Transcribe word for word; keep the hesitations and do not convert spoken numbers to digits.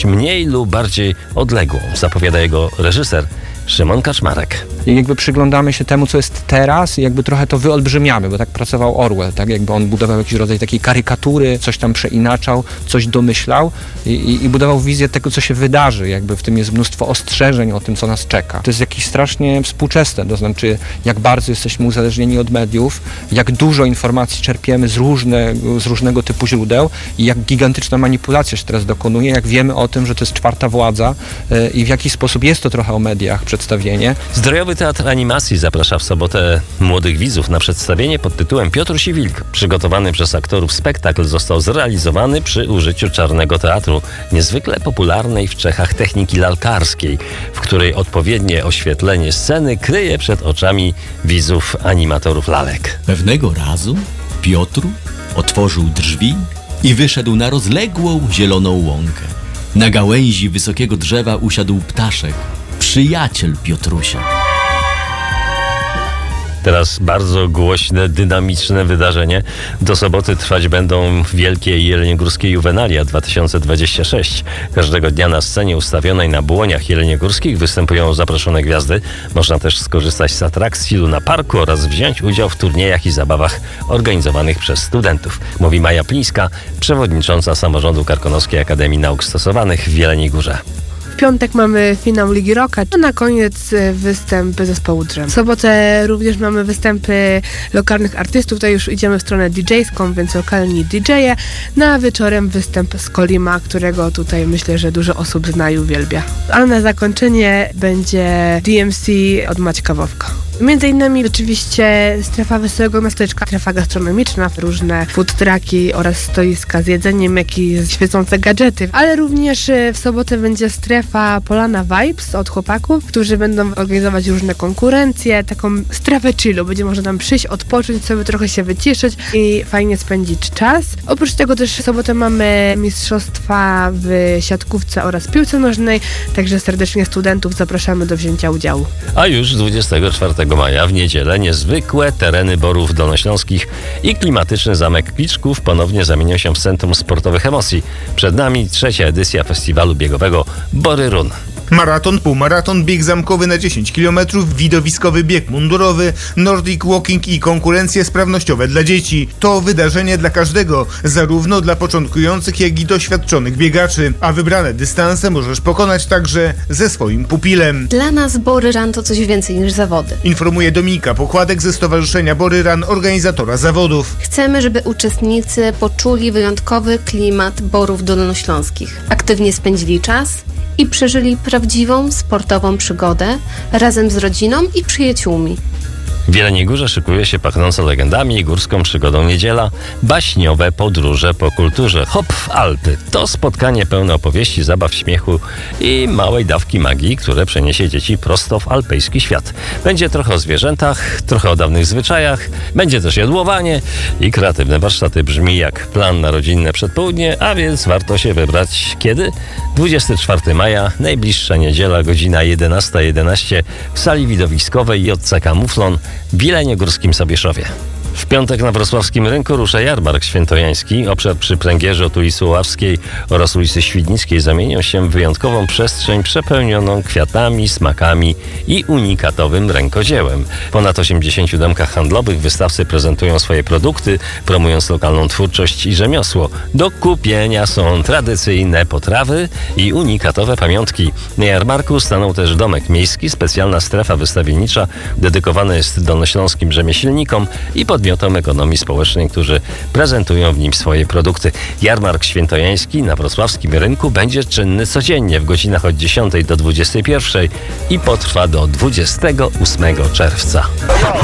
mniej lub bardziej odległą, zapowiada jego reżyser Szymon Kaczmarek. I jakby przyglądamy się temu, co jest teraz i jakby trochę to wyolbrzymiamy, bo tak pracował Orwell, tak jakby on budował jakiś rodzaj takiej karykatury, coś tam przeinaczał, coś domyślał i, i, i budował wizję tego, co się wydarzy, jakby w tym jest mnóstwo ostrzeżeń o tym, co nas czeka. To jest jakieś strasznie współczesne, to znaczy jak bardzo jesteśmy uzależnieni od mediów, jak dużo informacji czerpiemy z, różne, z różnego typu źródeł i jak gigantyczna manipulacja się teraz dokonuje, jak wiemy o tym, że to jest czwarta władza yy, i w jaki sposób jest to trochę o mediach przedstawienie. Zdrojowy Teatr Animacji zaprasza w sobotę młodych widzów na przedstawienie pod tytułem Piotruś i Wilk. Przygotowany przez aktorów spektakl został zrealizowany przy użyciu czarnego teatru, niezwykle popularnej w Czechach techniki lalkarskiej, w której odpowiednie oświetlenie sceny kryje przed oczami widzów animatorów lalek. Pewnego razu Piotr otworzył drzwi i wyszedł na rozległą zieloną łąkę. Na gałęzi wysokiego drzewa usiadł ptaszek, przyjaciel Piotrusia. Teraz bardzo głośne, dynamiczne wydarzenie. Do soboty trwać będą Wielkie Jeleniogórskie Juwenalia dwa tysiące dwadzieścia sześć. Każdego dnia na scenie ustawionej na błoniach jeleniogórskich występują zaproszone gwiazdy. Można też skorzystać z atrakcji Luna Parku oraz wziąć udział w turniejach i zabawach organizowanych przez studentów. Mówi Maja Plińska, przewodnicząca Samorządu Karkonoskiej Akademii Nauk Stosowanych w Jeleniej Górze. W piątek mamy finał Ligi Rocka, a na koniec występy zespołu Drzem. W sobotę również mamy występy lokalnych artystów, tutaj już idziemy w stronę didżejską, więc lokalni didżeje. Na wieczorem występ z Kolima, którego tutaj myślę, że dużo osób zna i uwielbia. A na zakończenie będzie D M C od Maćka Wowka. Między innymi oczywiście strefa Wesołego Miasteczka, strefa gastronomiczna, różne food trucki oraz stoiska z jedzeniem, jak i świecące gadżety. Ale również w sobotę będzie strefa Polana Vibes od chłopaków, którzy będą organizować różne konkurencje, taką strefę chillu. Będzie można tam przyjść, odpocząć sobie, trochę się wyciszyć i fajnie spędzić czas. Oprócz tego też w sobotę mamy mistrzostwa w siatkówce oraz piłce nożnej, także serdecznie studentów zapraszamy do wzięcia udziału. A już dwudziestego czwartego maja w niedzielę niezwykłe tereny Borów Dolnośląskich i klimatyczny zamek Kliczków ponownie zamienią się w centrum sportowych emocji. Przed nami trzecia edycja festiwalu biegowego Bory Run. Maraton, półmaraton, bieg zamkowy na dziesięć kilometrów, widowiskowy bieg mundurowy, Nordic Walking i konkurencje sprawnościowe dla dzieci. To wydarzenie dla każdego, zarówno dla początkujących, jak i doświadczonych biegaczy. A wybrane dystanse możesz pokonać także ze swoim pupilem. Dla nas Bory Run to coś więcej niż zawody. Informuje Dominika Pokładek ze Stowarzyszenia Bory Run, organizatora zawodów. Chcemy, żeby uczestnicy poczuli wyjątkowy klimat Borów Dolnośląskich. Aktywnie spędzili czas i przeżyli prawdziwą sportową przygodę razem z rodziną i przyjaciółmi. W Jeleniej Górze szykuje się pachnąco legendami i górską przygodą niedziela. Baśniowe podróże po kulturze. Hop w Alpy. To spotkanie pełne opowieści, zabaw, śmiechu i małej dawki magii, które przeniesie dzieci prosto w alpejski świat. Będzie trochę o zwierzętach, trochę o dawnych zwyczajach, będzie też jodłowanie i kreatywne warsztaty. Brzmi jak plan na rodzinne przedpołudnie, a więc warto się wybrać kiedy? dwudziestego czwartego maja, najbliższa niedziela, godzina jedenasta jedenaście w sali widowiskowej J C K Muflon w Jeleniogórskim Sobieszowie. W piątek na wrocławskim rynku rusza jarmark świętojański. Obszar przy pręgierzu od ulicy Oławskiej oraz ulicy Świdnickiej zamienią się w wyjątkową przestrzeń przepełnioną kwiatami, smakami i unikatowym rękodziełem. W ponad osiemdziesięciu domkach handlowych wystawcy prezentują swoje produkty, promując lokalną twórczość i rzemiosło. Do kupienia są tradycyjne potrawy i unikatowe pamiątki. Na jarmarku stanął też domek miejski, specjalna strefa wystawiennicza dedykowana jest dolnośląskim rzemieślnikom i pod podmiotom ekonomii społecznej, którzy prezentują w nim swoje produkty. Jarmark świętojański na wrocławskim rynku będzie czynny codziennie w godzinach od dziesiątej do dwudziestej pierwszej i potrwa do dwudziestego ósmego czerwca.